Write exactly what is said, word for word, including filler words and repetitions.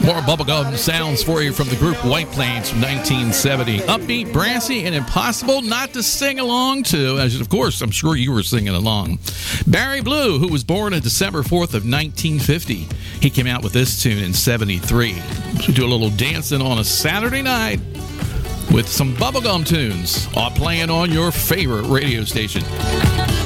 More bubblegum sounds for you from the group White Plains from nineteen seventy. Upbeat, brassy, and impossible not to sing along to, as of course I'm sure you were singing along. Barry Blue, who was born on December fourth of nineteen fifty. He came out with this tune in seventy-three. So we do a little dancing on a Saturday night with some bubblegum tunes, all playing on your favorite radio station.